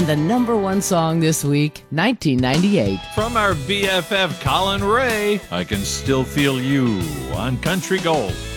And the number one song this week, 1998. From our BFF Colin Ray, I Can Still Feel You on Country Gold.